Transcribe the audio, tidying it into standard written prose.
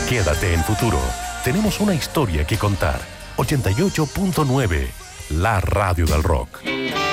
Quédate en Futuro. Tenemos una historia que contar. 88.9, la radio del rock.